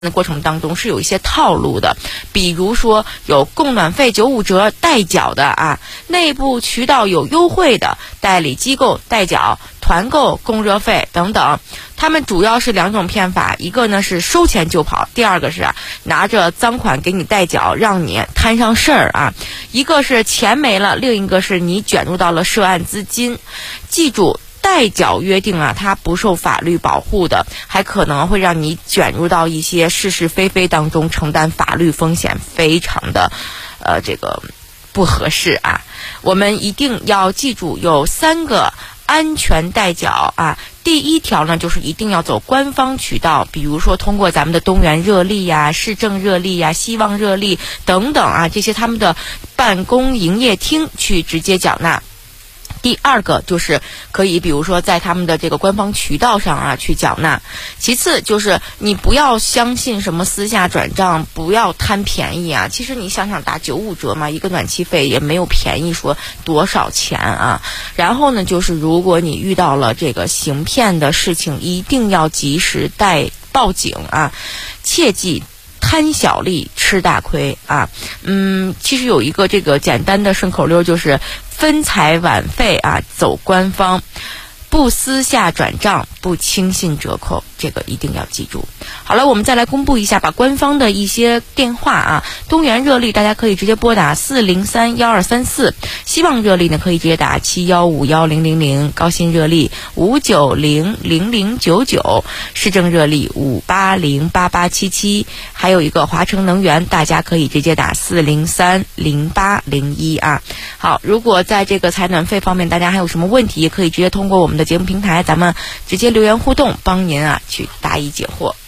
的过程当中是有一些套路的，比如说有供暖费95折代缴的啊，内部渠道有优惠的，代理机构代缴，团购供热费等等。他们主要是两种骗法，一个呢是收钱就跑，第二个是拿着赃款给你代缴，让你摊上事儿啊。一个是钱没了，另一个是你卷入到了涉案资金。记住，代缴约定啊，它不受法律保护的，还可能会让你卷入到一些是是非非当中，承担法律风险，非常的这个不合适啊。我们一定要记住有3个安全代缴啊。第一条呢，就是一定要走官方渠道，比如说通过咱们的东源热力呀、市政热力呀、希望热力等等啊，这些他们的办公营业厅去直接缴纳。第二个就是可以比如说在他们的这个官方渠道上啊去缴纳。其次就是你不要相信什么私下转账，不要贪便宜啊。其实你想想打95折嘛，一个暖气费也没有便宜说多少钱啊。然后呢，就是如果你遇到了这个行骗的事情，一定要及时报警啊，切记贪小利吃大亏啊。其实有一个这个简单的顺口溜，就是分财晚费啊，走官方，不私下转账，不轻信折扣，这个一定要记住。好了，我们再来公布一下把官方的一些电话啊。东源热力大家可以直接拨打4031234，希望热力呢可以直接打7151000，高新热力5900099，市政热力5808877，还有一个华城能源，大家可以直接打4030801啊。好，如果在这个采暖费方面大家还有什么问题，可以直接通过我们的节目平台，咱们直接留言互动，帮您啊去答疑解惑。